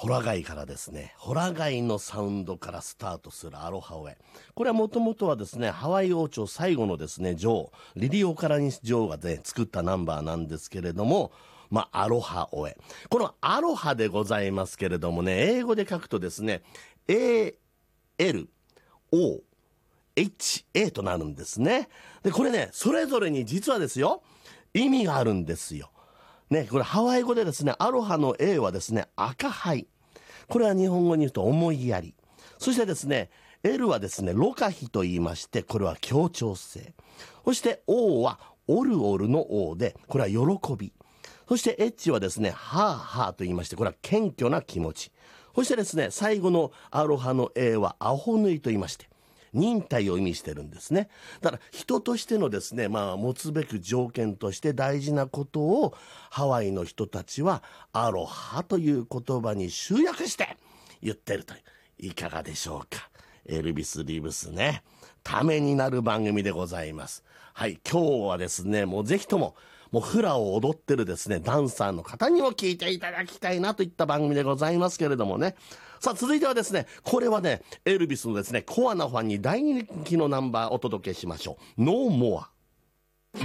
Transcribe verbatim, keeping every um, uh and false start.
ホラ貝からですね、ホラ貝のサウンドからスタートするアロハオエ。これはもともとはですね、ハワイ王朝最後のですね、女王、リリオ・カラニス女王がね、作ったナンバーなんですけれども、まあ、アロハオエ。このアロハでございますけれどもね、英語で書くとですね、エーエルオーエイチエー となるんですね。で、これね、それぞれに実はですよ、意味があるんですよ。ね、これハワイ語でですね、アロハの A はですね、赤灰。これは日本語に言うと思いやり。そしてですね、L はですね、ロカヒと言いまして、これは協調性。そして O はオルオルの O で、これは喜び。そして H はですね、ハーハーと言いまして、これは謙虚な気持ち。そしてですね、最後のアロハの A はアホヌイと言いまして、忍耐を意味してるんですね。だから人としてのですね、まあ持つべく条件として大事なことをハワイの人たちはアロハという言葉に集約して言ってるという、いかがでしょうか。エルビス・リブスね、ためになる番組でございます。はい、今日はですね、もうぜひとももうフラを踊ってるですね、ダンサーの方にも聞いていただきたいなといった番組でございますけれどもね。さあ続いてはですね、これはね、エルビスのですね、コアなファンに大人気のナンバーをお届けしましょう。ノーモア。